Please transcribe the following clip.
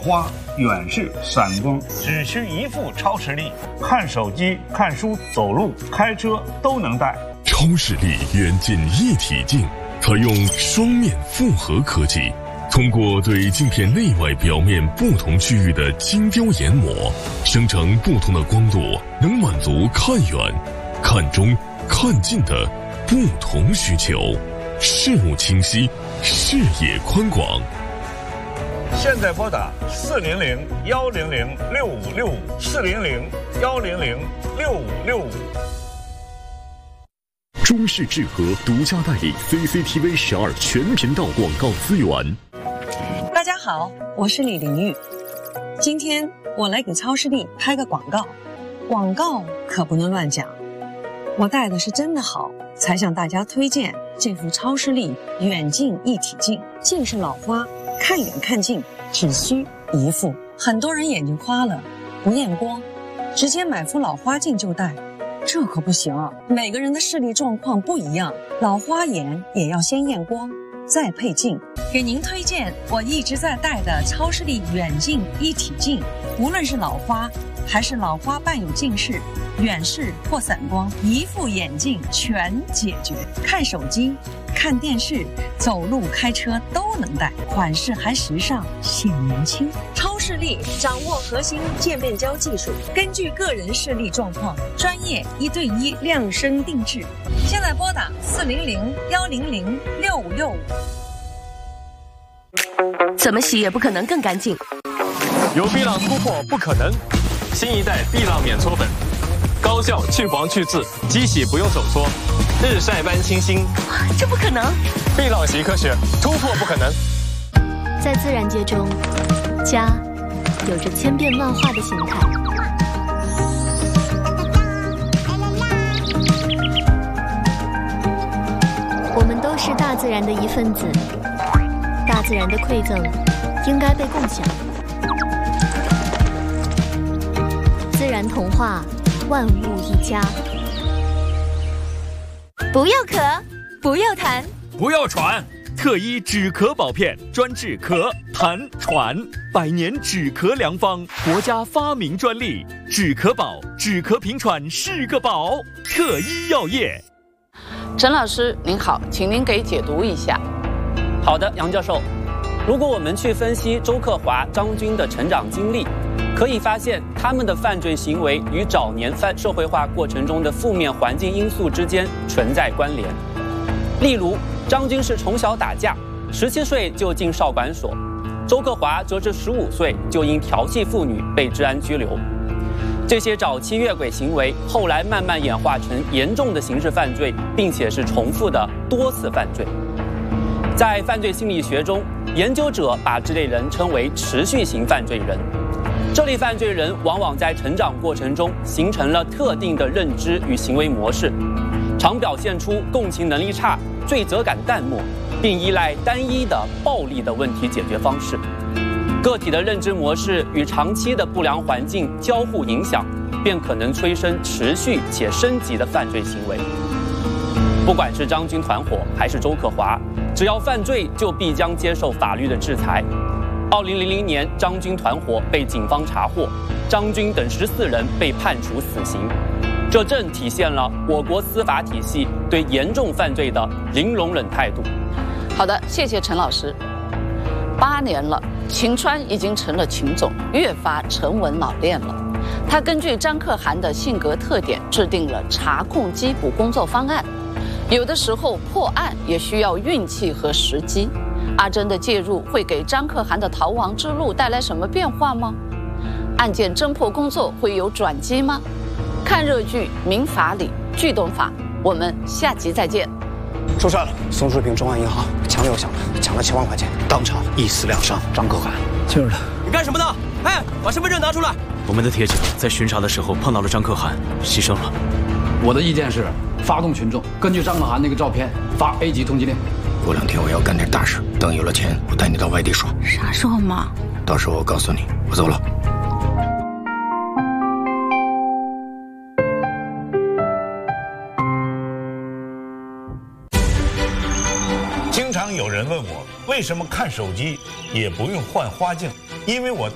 花、远视、散光，只需一副超视力，看手机、看书、走路、开车都能戴。 超视力远近一体镜，采用双面复合科技，通过对镜片内外表面不同区域的精雕研磨，生成不同的光度，能满足看远、看中、看近的不同需求，视物清晰，视野宽广。 现在拨打400-100-6565，400-100-6565。 中视智和独家代理 CCTV 12全频道广告资源。 大家好，我是李玲玉。今天我来给超视力拍个广告，广告可不能乱讲。我戴的是真的好，才向大家推荐这副超视力远近一体镜。近视老花，看远看近只需一副。很多人眼睛花了，不验光，直接买副老花镜就戴。这可不行啊！每个人的视力状况不一样，老花眼也要先验光，再配镜。给您推荐我一直在戴的超视力远近一体镜，无论是老花还是老花伴有近视、远视或散光，一副眼镜全解决。看手机、看电视、走路、开车都能戴，款式还时尚，显年轻。超视力掌握核心渐变焦技术，根据个人视力状况，专业1对1量身定制。现在拨打400-100-6565。 怎么洗也不可能更干净。 有碧浪突破不可能，新一代碧浪免搓粉，高效去黄去渍，机洗不用手搓，日晒般清新。 这不可能！ 碧浪习科学，突破不可能。 在自然界中，家有着千变万化的形态。我们都是大自然的一份子，大自然的馈赠应该被共享。自然童话，万物一家。 不要咳，不要痰， 不要喘。特一止咳宝片，专治咳、痰、喘，100年止咳良方，国家发明专利。止咳宝，止咳平喘是个宝。特一药业。 陈老师您好，请您给解读一下。 好的，杨教授，如果我们去分析周克华、张军的成长经历，可以发现他们的犯罪行为与早年社会化过程中的负面环境因素之间存在关联。例如，张军是从小打架，17岁就进少管所；周克华则是15岁就因调戏妇女被治安拘留。这些早期越轨行为后来慢慢演化成严重的刑事犯罪，并且是重复的多次犯罪。在犯罪心理学中，研究者把这类人称为持续型犯罪人。这类犯罪人往往在成长过程中形成了特定的认知与行为模式，常表现出共情能力差、罪责感淡漠，并依赖单一的暴力的问题解决方式。个体的认知模式与长期的不良环境交互影响，便可能催生持续且升级的犯罪行为。不管是张军团伙还是周克华，只要犯罪就必将接受法律的制裁。2000年，张军团伙被警方查获，张军等14人被判处死刑。这正体现了我国司法体系对严重犯罪的零容忍态度。 好的，谢谢陈老师。8年了，秦川已经成了秦总，越发沉稳老练了。他根据张可汗的性格特点，制定了查控缉捕工作方案。有的时候破案也需要运气和时机。阿珍的介入会给张可汗的逃亡之路带来什么变化吗？案件侦破工作会有转机吗？看热剧《民法里剧懂法》，我们下集再见。 出事了！松树坪中安银行抢了抢了7万块钱，当场1死2伤。张可汗， 就是他。 你干什么呢？哎，把身份证拿出来！ 我们的铁警在巡查的时候碰到了张可汗，牺牲了。 我的意见是，发动群众根据张可汗那个照片发 A 级通缉令。 过2天我要干点大事，等有了钱，我带你到外地耍。 啥时候嘛？ 到时候我告诉你。我走了。 经常有人问我，为什么看手机也不用换花镜？因为我